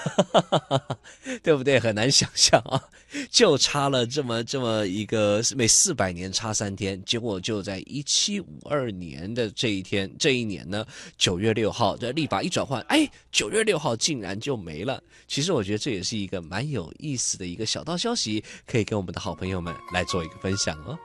对不对？很难想象啊，就差了这么一个每400年差3天，结果就在1752年的这一年呢，9月6号，这历法一转换，哎，9月6号竟然就没了。其实我觉得这也是一个蛮有意思的一个小道消息，可以跟我们的好朋友们来做一个分享哦。